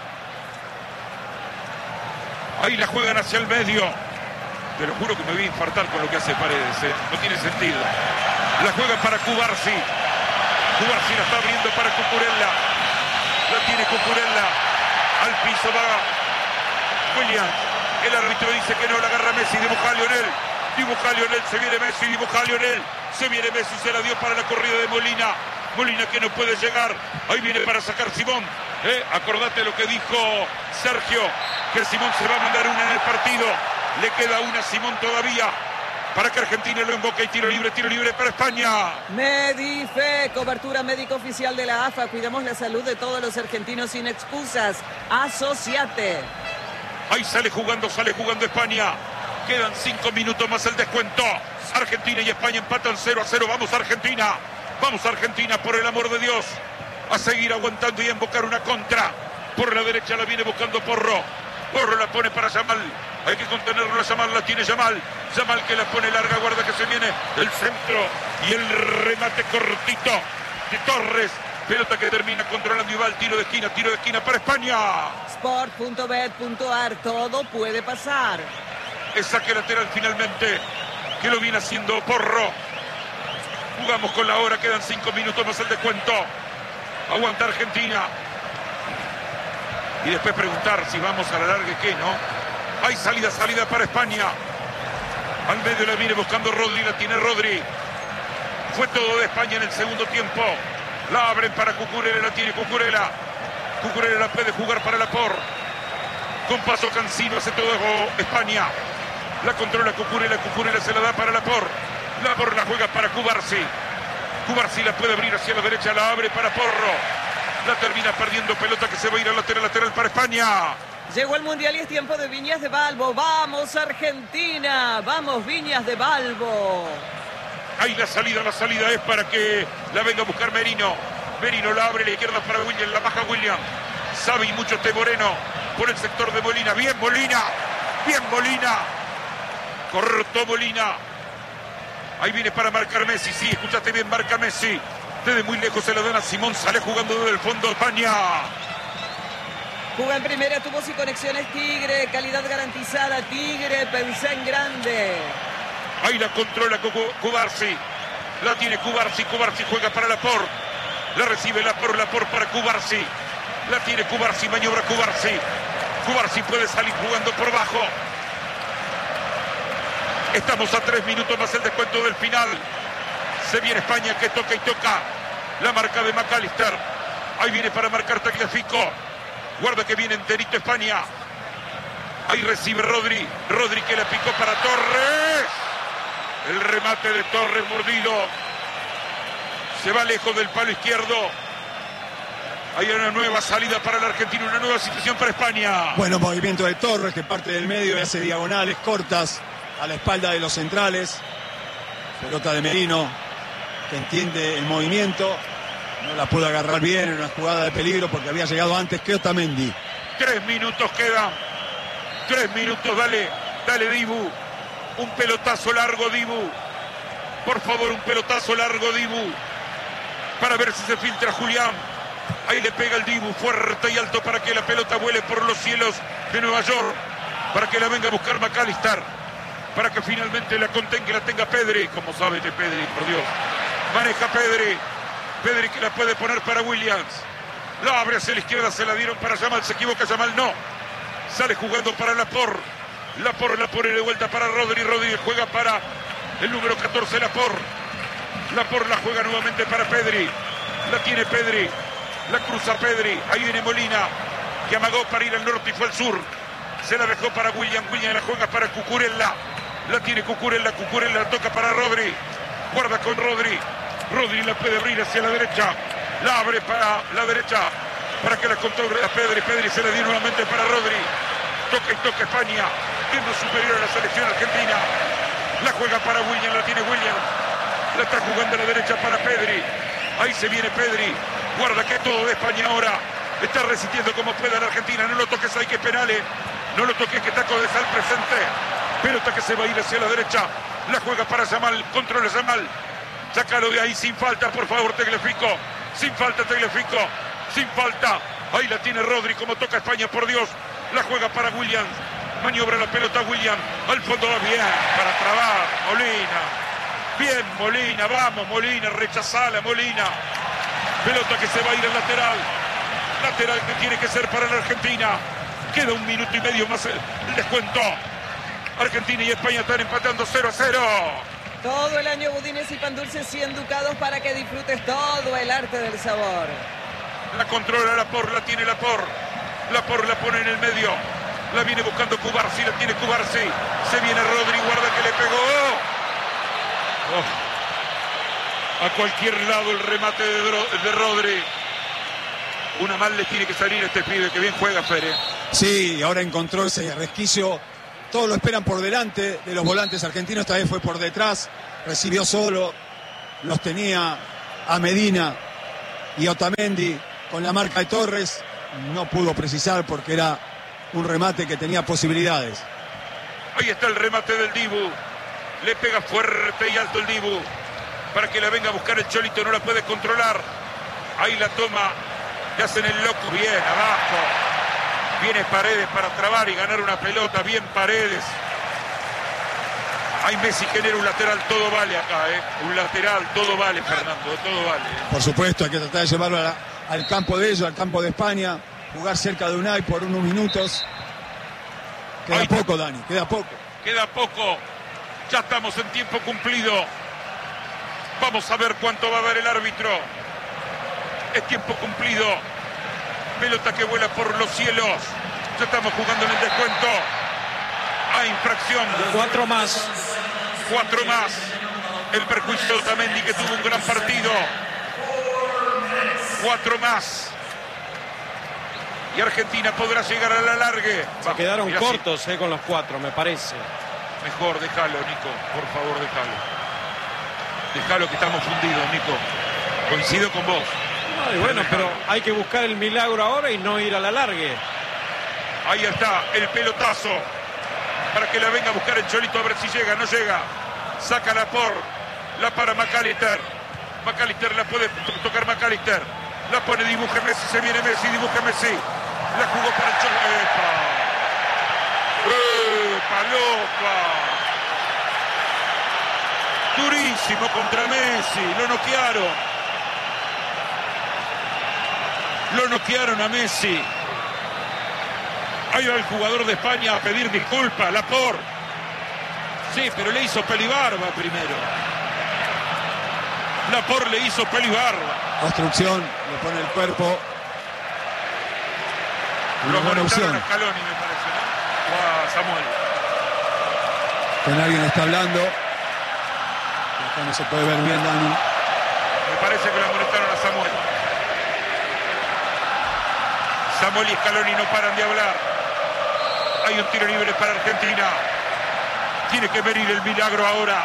Ahí la juegan hacia el medio. Te lo juro que me voy a infartar con lo que hace Paredes, ¿eh? No tiene sentido. La juegan para Cubarsi. Cubarsi la está abriendo para Cucurella. La tiene Cucurella. Al piso va William. El árbitro dice que no, la agarra Messi, dibuja a Lionel. Dibuja a Lionel, se viene Messi, dibuja a Lionel. Se viene Messi, se la dio para la corrida de Molina. Molina que no puede llegar. Ahí viene para sacar Simón. ¿Eh? Acordate lo que dijo Sergio, que Simón se va a mandar una en el partido. Le queda una a Simón todavía para que Argentina lo invoque y tiro libre, tiro libre para España. Medife, cobertura médica oficial de la A F A. Cuidamos la salud de todos los argentinos sin excusas. Asociate. Ahí sale jugando, sale jugando España. Quedan cinco minutos más el descuento. Argentina y España empatan cero a cero. Vamos Argentina. Vamos Argentina, por el amor de Dios. A seguir aguantando y a invocar una contra. Por la derecha la viene buscando Porro. Porro la pone para Yamal. Hay que contenerlo a Yamal, la tiene Yamal. Yamal que la pone larga, guarda que se viene el centro. Y el remate cortito de Torres. Pelota que termina controlando y va al tiro de esquina. Tiro de esquina para España. Sport punto bet punto ar, todo puede pasar. El saque lateral finalmente, que lo viene haciendo Porro. Jugamos con la hora, quedan cinco minutos más el descuento. Aguanta Argentina. Y después preguntar si vamos a la larga, ¿qué, no? Hay salida, salida para España. Al medio la viene buscando Rodri, la tiene Rodri. Fue todo de España en el segundo tiempo. La abren para Cucurella, la tiene Cucurella. Cucurella la puede jugar para Laporte. Con paso Cancino hace todo España. La controla Cucurella, Cucurella se la da para Laporte. Laporte la juega para Cubarsi. Cubarsi la puede abrir hacia la derecha, la abre para Porro. La termina perdiendo, pelota que se va a ir al lateral, lateral para España. Llegó el Mundial y es tiempo de Viñas de Balbo. ¡Vamos Argentina! ¡Vamos Viñas de Balbo! Ahí la salida, la salida es para que la venga a buscar Merino. Merino la abre a la izquierda para William, la baja William. Sabe y mucho este Moreno por el sector de Molina. Bien Molina, bien Molina. Cortó Molina. Ahí viene para marcar Messi. Sí, escúchate bien, marca Messi. Desde muy lejos se la dan a Simón. Sale jugando desde el fondo España. Juga en primera, tubos y conexiones Tigre. Calidad garantizada Tigre. Pensé en grande. Ahí la controla Cubarsi. La tiene Cubarsi. Cubarsi juega para Laporte. La recibe Laporte. Laporte para Cubarsi. La tiene Cubarsi. Maniobra Cubarsi. Cubarsi puede salir jugando por bajo. Estamos a tres minutos más el descuento del final. Se viene España que toca y toca. La marca de McAllister. Ahí viene para marcar Tagliafico. Guarda que viene enterito España. Ahí recibe Rodri. Rodri que la picó para Torres. El remate de Torres mordido. Se va lejos del palo izquierdo. Hay una nueva salida para la Argentina. Una nueva situación para España. Bueno, movimiento de Torres que parte del medio y hace diagonales cortas a la espalda de los centrales. Pelota de Merino, que entiende el movimiento. No la pudo agarrar bien en una jugada de peligro porque había llegado antes que Otamendi. Tres minutos quedan. Tres minutos, dale, dale Dibu. Un pelotazo largo, Dibu. Por favor, un pelotazo largo, Dibu. Para ver si se filtra Julián. Ahí le pega el Dibu fuerte y alto para que la pelota vuele por los cielos de Nueva York. Para que la venga a buscar McAllister. Para que finalmente la contenga y la tenga Pedri. Como sabe de Pedri, por Dios. Maneja Pedri. Pedri que la puede poner para Williams. La abre hacia la izquierda, se la dieron para Yamal. Se equivoca Yamal, no. Sale jugando para Laporte. Laporte la pone de vuelta para Rodri. Rodri juega para el número catorce, Laporte. Laporte la juega nuevamente para Pedri. La tiene Pedri. La cruza Pedri. Ahí viene Molina, que amagó para ir al norte y fue al sur. Se la dejó para William. William la juega para Cucurella. La tiene Cucurella. Cucurella la toca para Rodri. Guarda con Rodri. Rodri la puede abrir hacia la derecha. La abre para la derecha. Para que la controle a Pedri. Pedri se la dio nuevamente para Rodri. Toca y toca España. Siendo superior a la selección argentina. La juega para William. La tiene William. La está jugando a la derecha para Pedri. Ahí se viene Pedri. Guarda que todo de España ahora. Está resistiendo como puede la Argentina. No lo toques, hay que penales. No lo toques, que taco de sal presente. Pelota que se va a ir hacia la derecha. La juega para Yamal. Controla Yamal. Sácalo de ahí sin falta, por favor, Tagliafico. Sin falta, Tagliafico. Sin falta. Ahí la tiene Rodri. Como toca España, por Dios. La juega para Williams. Maniobra la pelota Williams. Al fondo va bien. Para trabar. Molina. Bien, Molina. Vamos, Molina. Rechazala, Molina. Pelota que se va a ir al lateral. Lateral que tiene que ser para la Argentina. Queda un minuto y medio más el descuento. Argentina y España están empatando cero a cero. Todo el año budines y pan dulces cien ducados para que disfrutes todo el arte del sabor. La controla Lapor, la tiene Lapor. Lapor la pone en el medio. La viene buscando Cubarsi, la tiene Cubarsi. Se viene Rodri, guarda que le pegó. Oh. A cualquier lado el remate de, de Rodri. Una mal le tiene que salir a este pibe, que bien juega Fere. Sí, ahora encontró ese resquicio. Todos lo esperan por delante de los volantes argentinos. Esta vez fue por detrás. Recibió solo. Los tenía a Medina y Otamendi con la marca de Torres. No pudo precisar porque era un remate que tenía posibilidades. Ahí está el remate del Dibu. Le pega fuerte y alto el Dibu. Para que la venga a buscar el Cholito. No la puede controlar. Ahí la toma. Le hacen el loco. Bien, abajo. Viene Paredes para trabar y ganar una pelota. Bien Paredes. Ahí Messi genera un lateral. Todo vale acá, ¿eh? Un lateral. Todo vale, Fernando. Todo vale. Por supuesto, hay que tratar de llevarlo a la, al campo de ellos, al campo de España. Jugar cerca de Unai por unos minutos. Queda Ahí. poco, Dani. Queda poco. Queda poco. Ya estamos en tiempo cumplido. Vamos a ver cuánto va a dar el árbitro. Es tiempo cumplido. Pelota que vuela por los cielos. Ya estamos jugando en el descuento. Hay infracción. Cuatro más. Cuatro más. El perjuicio de Otamendi, que tuvo un gran partido. Cuatro más. Y Argentina podrá llegar a la largue. Se quedaron Mira, cortos sí. eh, con los cuatro, me parece. Mejor, déjalo, Nico. Por favor, déjalo. Déjalo, que estamos fundidos, Nico. Coincido con vos. Ay, bueno, pero hay que buscar el milagro ahora y no ir a la largue. Ahí está el pelotazo. Para que la venga a buscar el Cholito, a ver si llega. No llega. Saca la por. La para McAllister. McAllister la puede tocar McAllister. La pone, dibuje Messi. Se viene Messi, dibuje Messi. La jugó para el Cholito. ¡Epa! ¡Epa, loca! Durísimo contra Messi. Lo noquearon. Lo noquearon a Messi. Ahí va el jugador de España a pedir disculpas, Lapor. Sí, pero le hizo pelibarba primero. Lapor le hizo pelibarba. Obstrucción, le pone el cuerpo. Lo Una buena molestaron opción. a Scaloni, me parece, ¿no? O a Samuel. Con alguien está hablando. Acá no se puede ver bien, Dani. Me parece que lo molestaron a Samuel. Samuel y Scaloni no paran de hablar. Hay un tiro libre para Argentina. Tiene que venir el milagro ahora.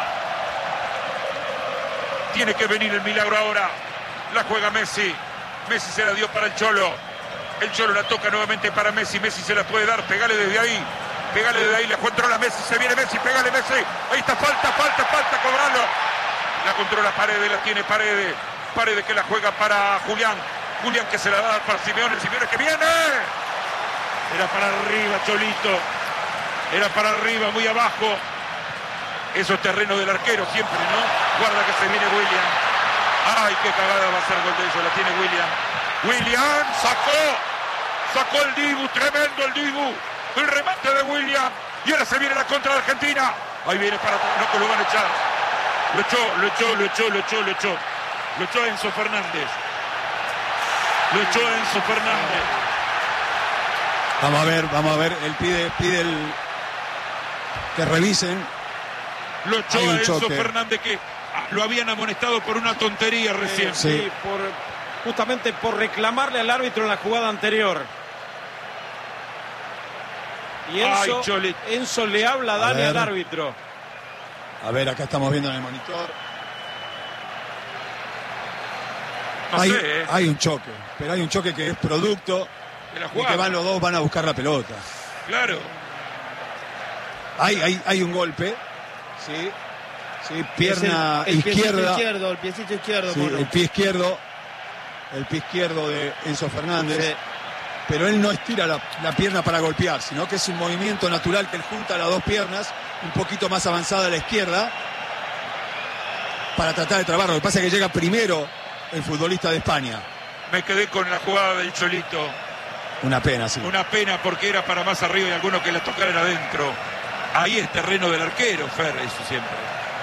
Tiene que venir el milagro ahora. La juega Messi. Messi se la dio para el Cholo. El Cholo la toca nuevamente para Messi. Messi se la puede dar. Pegale desde ahí. Pegale desde ahí. La controla Messi. Se viene Messi. Pegale Messi. Ahí está. Falta, falta, falta. Cobralo. La controla Paredes. La tiene Paredes. Paredes que la juega para Julián. Julián que se la da para Simeone. Simeone que viene. Era para arriba, Cholito. Era para arriba, muy abajo. Eso es terreno del arquero siempre, ¿no? Guarda que se viene William. Ay, qué cagada va a ser gol de ellos. La tiene William. William sacó. Sacó el Dibu. Tremendo el Dibu. El remate de William. Y ahora se viene la contra de Argentina. Ahí viene para... No, que lo van a echar. Lo echó, lo echó, lo echó, lo echó, lo echó. Lo echó Enzo Fernández. Lo echó Enzo Fernández. Vamos a ver, vamos a ver. Él pide, pide el, que revisen. Lo echó Hay a un Enzo choque. Fernández, que lo habían amonestado por una tontería recién. Sí. Sí, por, justamente por reclamarle al árbitro en la jugada anterior. Y Enzo, Ay, Chole. Enzo le habla a Dani ver. al árbitro. A ver, acá estamos viendo en el monitor. No hay, sé, ¿eh? hay un choque, pero hay un choque que es producto De la de jugada. que van los dos, van a buscar la pelota. Claro. Hay, hay, hay un golpe, sí, sí, pierna Es el, el piecito izquierda, izquierdo, el piecito izquierdo, sí, mono. el pie izquierdo, el pie izquierdo de Enzo Fernández. Sí. Pero él no estira la, la pierna para golpear, sino que es un movimiento natural que él junta las dos piernas, un poquito más avanzada a la izquierda, para tratar de trabarlo. Lo que pasa es que llega primero el futbolista de España. Me quedé con la jugada del Cholito. Una pena, sí. Una pena porque era para más arriba y alguno que la tocaran adentro. Ahí es terreno del arquero, Fer, eso siempre.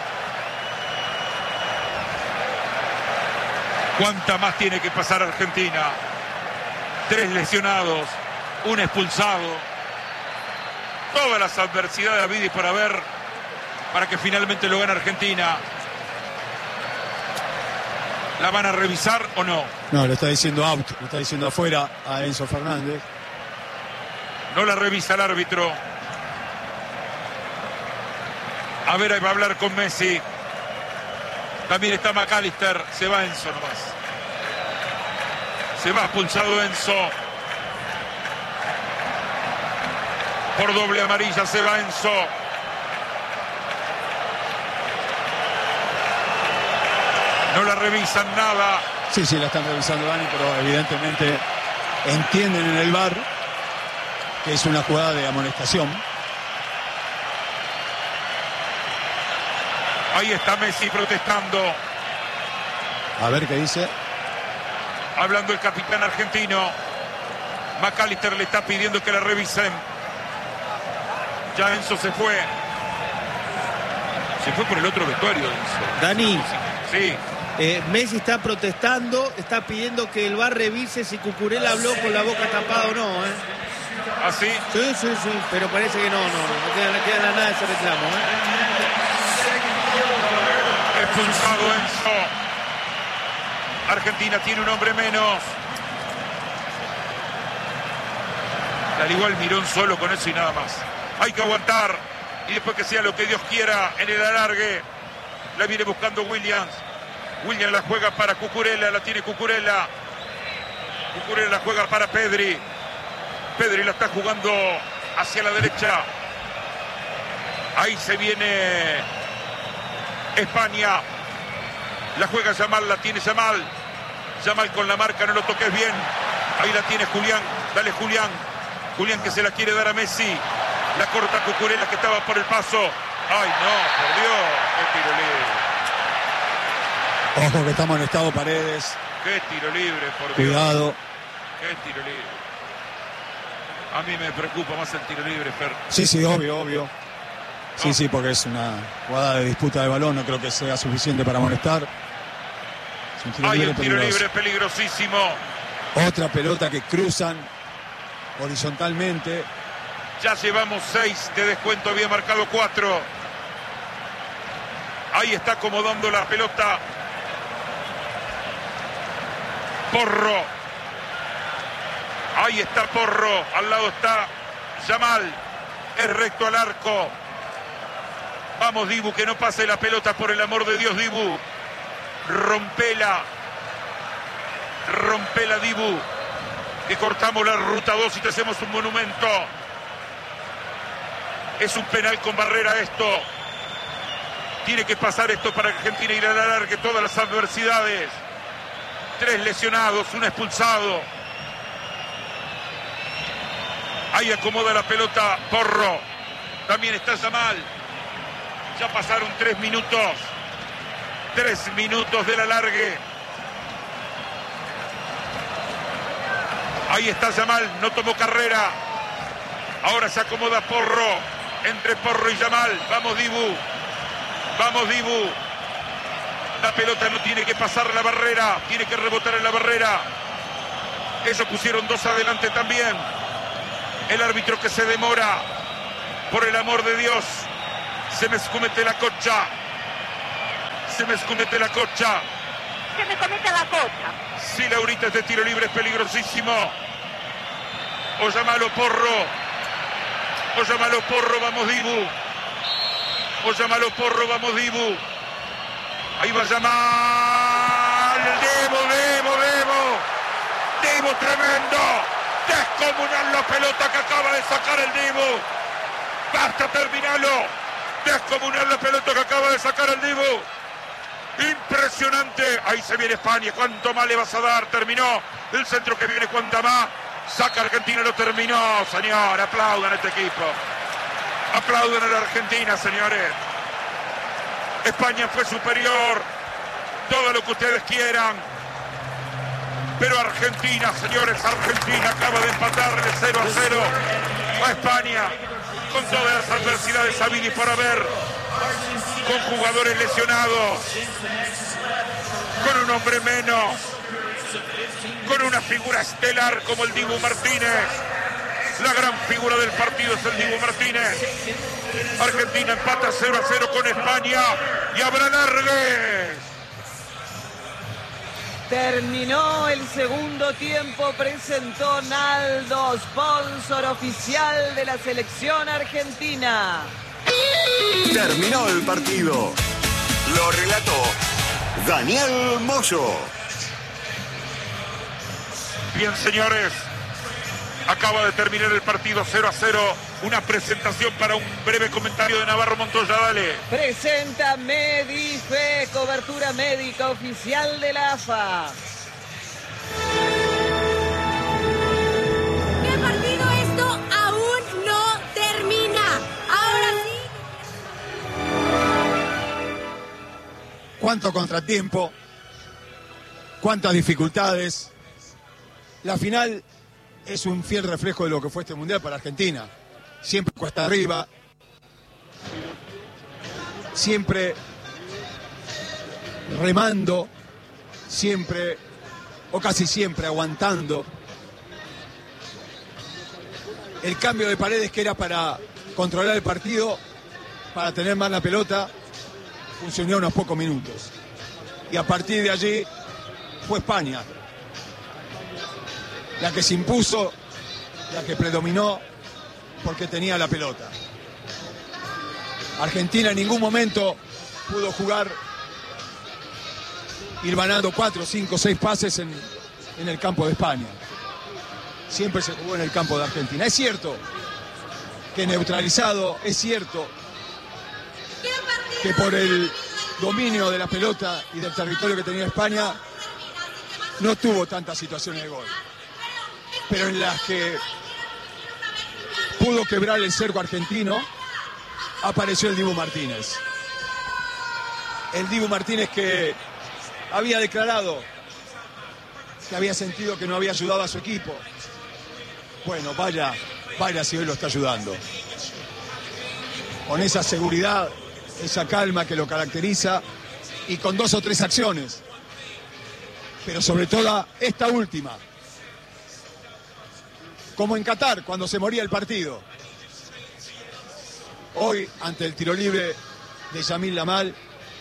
¿Cuánta más tiene que pasar Argentina? Tres lesionados, un expulsado. Todas las adversidades habidas y por haber para que finalmente lo gane Argentina. ¿La van a revisar o no? No, lo está diciendo out, lo está diciendo afuera a Enzo Fernández. No la revisa el árbitro. A ver, ahí va a hablar con Messi. También está McAllister. Se va Enzo nomás. Se va expulsado Enzo. Por doble amarilla se va Enzo. No la revisan nada. Sí, sí, la están revisando, Dani, pero evidentemente entienden en el V A R que es una jugada de amonestación. Ahí está Messi protestando. A ver qué dice. Hablando el capitán argentino. McAllister le está pidiendo que la revisen. Ya Enzo se fue. Se fue por el otro vestuario, Enzo. Dani, Sí. eh, Messi está protestando, está pidiendo que el V A R revise si Cucurella habló con la boca tapada o no, ¿eh? ¿Así? Sí, sí, sí, pero parece que no, no, no, no queda, no queda nada de ese reclamo, ¿eh? Expulsado Enzo. Argentina tiene un hombre menos. Al igual Mirón solo con eso y nada más. Hay que aguantar. Y después que sea lo que Dios quiera en el alargue. La viene buscando Williams. Williams la juega para Cucurella. La tiene Cucurella. Cucurella la juega para Pedri. Pedri la está jugando hacia la derecha. Ahí se viene España. La juega Yamal, la tiene Yamal. Yamal con la marca, no lo toques bien. Ahí la tiene Julián. Dale Julián. Julián que se la quiere dar a Messi. La corta Cucurella que estaba por el paso. Ay no, por Dios. Qué tiro libre. Ojo que está amonestado Paredes. Qué tiro libre, por Dios. Cuidado. Qué tiro libre. A mí me preocupa más el tiro libre, Fer. Sí, sí, obvio, obvio. Sí, sí, porque es una jugada de disputa de balón. No creo que sea suficiente para amonestar. Es un tiro Hay libre un tiro peligroso. libre peligrosísimo. Otra pelota que cruzan horizontalmente. Ya llevamos seis de descuento, había marcado cuatro. Ahí está acomodando la pelota Porro. Ahí está Porro. Al lado está Yamal. Es recto al arco. Vamos, Dibu, que no pase la pelota, por el amor de Dios, Dibu. Rompela. Rompela, Dibu. Que cortamos la ruta dos y te hacemos un monumento. Es un penal con barrera esto. Tiene que pasar esto para Argentina ir a la largue todas las adversidades. Tres lesionados, un expulsado. Ahí acomoda la pelota Porro. También está Yamal. Ya pasaron tres minutos. Tres minutos del alargue. Ahí está Yamal, no tomó carrera. Ahora se acomoda Porro. Entre Porro y Yamal. Vamos, Dibu. Vamos, Dibu. La pelota no tiene que pasar la barrera. Tiene que rebotar en la barrera. Ellos pusieron dos adelante también. El árbitro que se demora. Por el amor de Dios. Se me escumete la cocha. Se me escumete la cocha. Se me comete la cocha. Sí, Laurita, este tiro libre es peligrosísimo. O llamalo porro. O llamalo porro, vamos Dibu. O llamalo porro, vamos Dibu. Ahí va a llamar. Dibu, Dibu, Dibu. Dibu tremendo. Descomunal la pelota que acaba de sacar el Dibu. Basta, terminalo. Descomunal la pelota que acaba de sacar el Dibu. Impresionante. Ahí se viene España. ¿Cuánto más le vas a dar? Terminó. El centro que viene, ¿cuánta más? Saca Argentina, lo terminó, señor. Aplaudan a este equipo. Aplaudan a la Argentina, señores. España fue superior. Todo lo que ustedes quieran. Pero Argentina, señores, Argentina acaba de empatarle cero a cero a España. Con todas las adversidades habidas y por haber. Con jugadores lesionados. Con un hombre menos. Con una figura estelar como el Dibu Martínez. La gran figura del partido es el Dibu Martínez. Argentina empata cero a cero con España. Y habrá largues. Terminó el segundo tiempo, presentó Naldo, sponsor oficial de la selección argentina. Terminó el partido. Lo relató Daniel Moyo. Bien, señores. Acaba de terminar el partido cero a cero. Una presentación para un breve comentario de Navarro Montoya. Dale. Presenta Medife, cobertura médica oficial de la A F A. ¿Qué partido? Esto aún no termina. Ahora sí. Cuánto contratiempo, cuántas dificultades. La final es un fiel reflejo de lo que fue este mundial para Argentina. Siempre cuesta arriba, siempre remando, siempre o casi siempre aguantando. El cambio de Paredes, que era para controlar el partido, para tener más la pelota, funcionó unos pocos minutos. Y a partir de allí fue España la que se impuso, la que predominó, porque tenía la pelota. Argentina en ningún momento pudo jugar ir ganando cuatro, cinco, seis pases en, en el campo de España. Siempre se jugó en el campo de Argentina. Es cierto que neutralizado, es cierto que por el dominio de la pelota y del territorio que tenía España no tuvo tantas situaciones de gol, pero en las que pudo quebrar el cerco argentino apareció el Dibu Martínez. El Dibu Martínez que había declarado que había sentido que no había ayudado a su equipo. Bueno, vaya, vaya si hoy lo está ayudando. Con esa seguridad, esa calma que lo caracteriza y con dos o tres acciones. Pero sobre todo esta última. Como en Qatar, cuando se moría el partido. Hoy, ante el tiro libre de Yamil Lamal,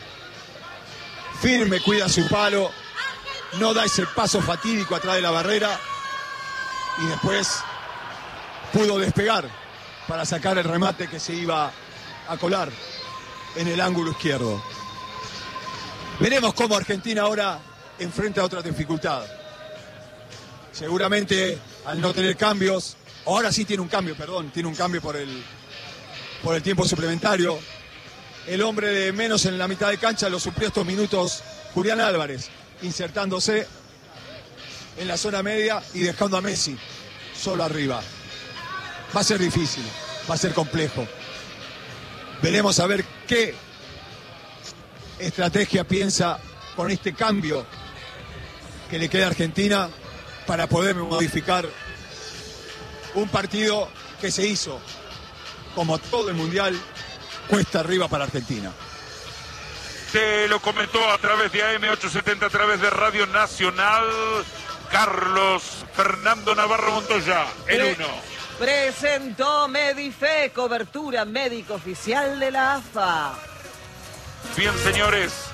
firme, cuida su palo, no da ese paso fatídico atrás de la barrera y después pudo despegar para sacar el remate que se iba a colar en el ángulo izquierdo. Veremos cómo Argentina ahora enfrenta otra dificultad. Seguramente al no tener cambios, ahora sí tiene un cambio, perdón, tiene un cambio por el, por el tiempo suplementario. El hombre de menos en la mitad de cancha lo suplió estos minutos Julián Álvarez, insertándose en la zona media y dejando a Messi solo arriba. Va a ser difícil, va a ser complejo. Veremos a ver qué estrategia piensa con este cambio que le queda a Argentina para poder modificar un partido que se hizo, como todo el Mundial, cuesta arriba para Argentina. Se lo comentó a través de A M ochocientos setenta, a través de Radio Nacional. Carlos Fernando Navarro Montoya, el Pre- uno. Presentó Medife, cobertura médico oficial de la A F A. Bien, señores.